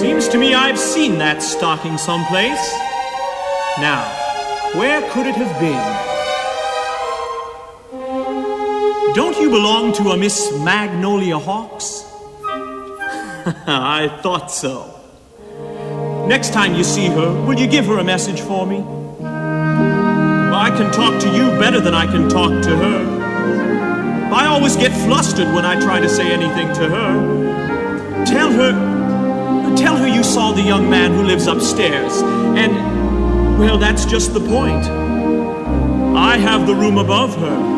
Seems to me I've seen that stocking someplace. Now, where could it have been? Don't you belong to a Miss Magnolia Hawks? I thought so. Next time you see her, will you give her a message for me? I can talk to you better than I can talk to her. I always get flustered when I try to say anything to her. Tell her you saw the young man who lives upstairs. And, well, that's just the point. I have the room above her.